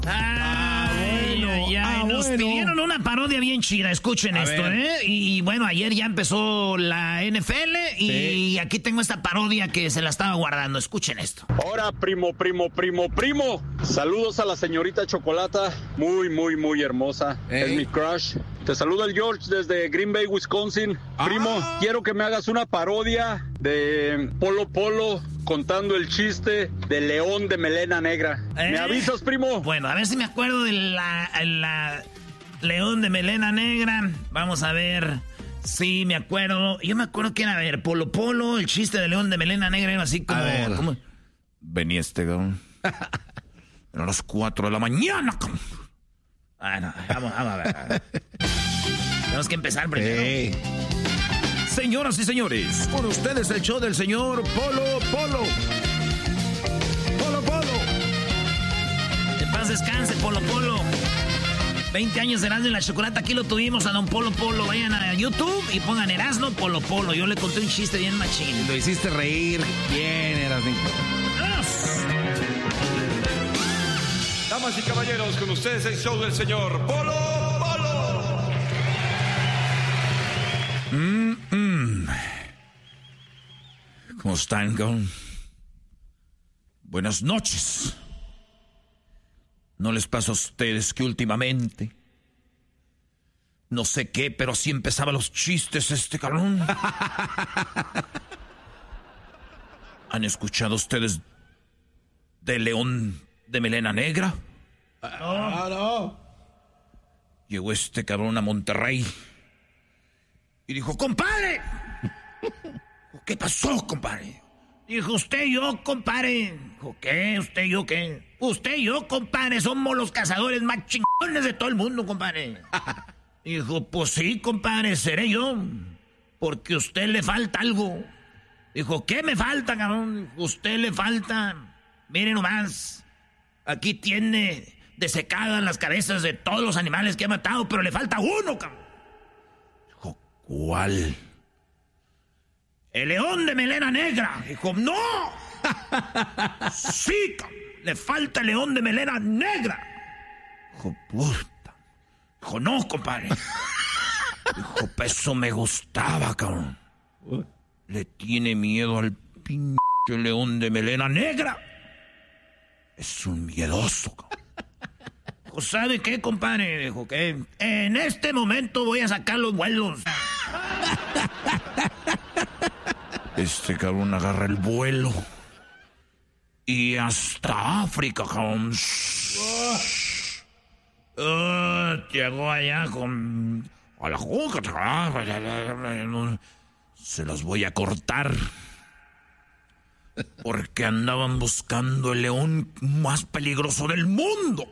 Nos pidieron una parodia bien chida, escuchen esto, Y bueno, ayer ya empezó la NFL y aquí tengo esta parodia que se la estaba guardando, escuchen esto. Hola, primo. Saludos a la señorita Chocolata, muy hermosa, es mi crush. Te saluda el George desde Green Bay, Wisconsin. Primo, quiero que me hagas una parodia de Polo Polo contando el chiste del león de melena negra. ¿Me avisas, primo? Bueno, a ver si me acuerdo de la león de melena negra. Vamos a ver. Sí, me acuerdo. Yo me acuerdo que era, a ver, Polo Polo, el chiste del león de melena negra era así como... Venía este cabrón. A las 4 de la mañana. Bueno, vamos a ver. Tenemos que empezar primero. Señoras y señores, con ustedes el show del señor Polo Polo. Polo Polo. Que paz descanse, Polo Polo. 20 años de Erasmo y la Chocolata, aquí lo tuvimos a don Polo Polo. Vayan a YouTube y pongan Erasmo Polo Polo. Yo le conté un chiste bien machín. Lo hiciste reír bien, Erasmo. Damas y caballeros, con ustedes el show del señor Polo Polo. ¿Cómo están, cabrón? Buenas noches. ¿No les pasa a ustedes que últimamente, no sé qué, pero así empezaba los chistes este cabrón? ¿Han escuchado ustedes de león de melena negra? No. Llegó este cabrón a Monterrey y dijo, ¡compadre! ¿Qué pasó, compadre? Dijo, usted y yo, compadre. Dijo, ¿qué? ¿Usted y yo qué? Usted y yo, compadre, somos los cazadores más chingones de todo el mundo, compadre. Dijo, pues sí, compadre, seré yo. Porque a usted le falta algo. Dijo, ¿qué me falta, cabrón? Dijo, usted le falta. Miren nomás. Aquí tiene desecadas las cabezas de todos los animales que ha matado, pero le falta uno, cabrón. Dijo, ¿cuál? El león de melena negra. Dijo, ¡no! Sí, le falta el león de melena negra. Dijo, puta. Dijo, no, compadre. Dijo, eso me gustaba, cabrón. Le tiene miedo al pinche león de melena negra. Es un miedoso, cabrón. Dijo, ¿sabe qué, compadre? Dijo, que en este momento voy a sacar los vuelos. Este cabrón agarra el vuelo y hasta África, cabrón. Llegó allá con... A la juca. Se los voy a cortar. Porque andaban buscando el león más peligroso del mundo.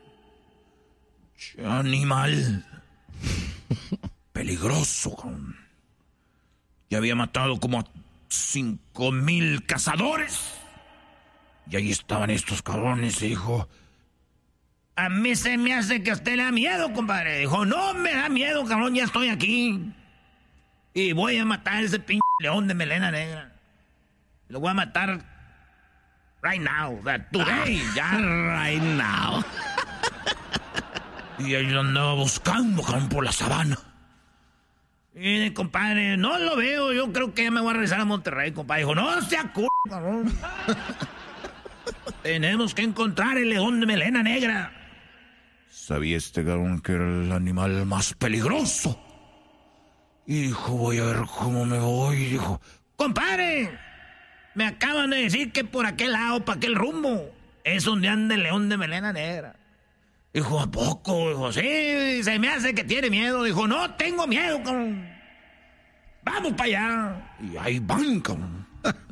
¡Qué animal! Peligroso, cabrón. Y había matado como a 5,000 cazadores. Y ahí estaban estos cabrones, y dijo... A mí se me hace que a usted le da miedo, compadre. Dijo, no me da miedo, cabrón, ya estoy aquí. Y voy a matar a ese pinche león de melena negra. Lo voy a matar right now, today, ya. Right now. Y ahí lo andaba buscando, cabrón, por la sabana. Y compadre, no lo veo, yo creo que ya me voy a regresar a Monterrey, compadre. Dijo, no sea cabrón. Tenemos que encontrar el león de melena negra. Sabía este cabrón que era el animal más peligroso. Y dijo, voy a ver cómo me voy. Y dijo, compadre, me acaban de decir que por aquel lado, para aquel rumbo, es donde anda el león de melena negra. Dijo, ¿a poco? Dijo, sí, se me hace que tiene miedo. Dijo, no tengo miedo, cabrón. Vamos para allá. Y ahí van, cabrón.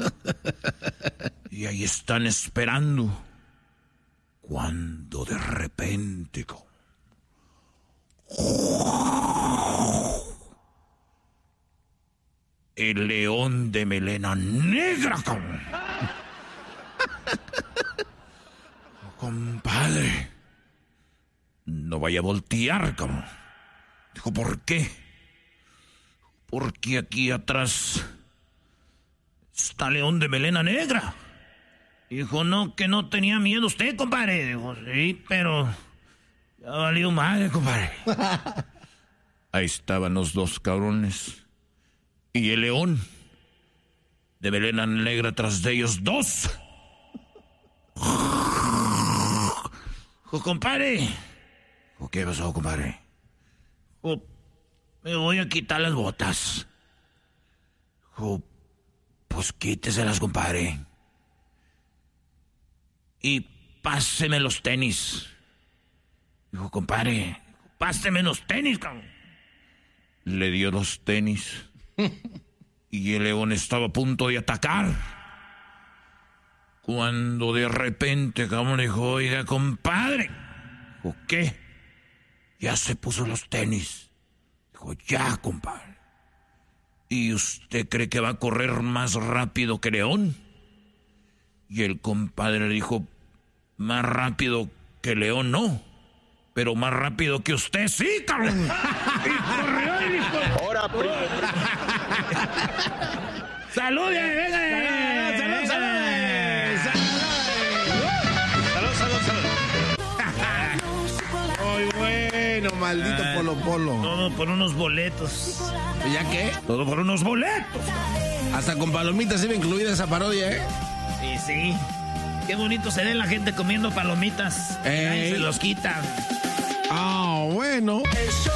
Y ahí están esperando. Cuando de repente, cabrón, el león de melena negra, cabrón. Compadre, no vaya a voltear, cabrón. Dijo, ¿por qué? Porque aquí atrás está león de melena negra. Dijo, no, que no tenía miedo usted, compadre. Dijo, sí, pero ya valió madre, compadre. Ahí estaban los dos cabrones. Y el león de melena negra tras de ellos dos. Dijo, compadre. ¿Qué pasó, compadre? Dijo, me voy a quitar las botas. Dijo, pues quíteselas, compadre. Y páseme los tenis. Dijo, compadre, páseme los tenis, cabrón. Le dio los tenis. Y el león estaba a punto de atacar. Cuando de repente, cabrón, le dijo, oiga, compadre. Dijo, ¿qué? Ya se puso los tenis. Dijo, ya, compadre. ¿Y usted cree que va a correr más rápido que León? Y el compadre le dijo, más rápido que León no, pero más rápido que usted sí, cabrón. Y corrió y dijo, ahora, primo. ¡Salud! ¡Venga! ¡Salud! Muy bueno, maldito Polo. Todo por unos boletos. ¿Y ya qué? Todo por unos boletos. Hasta con palomitas iba incluida esa parodia, ¿eh? Sí. Qué bonito se ve la gente comiendo palomitas. Ey. Se los quitan. Ah, bueno.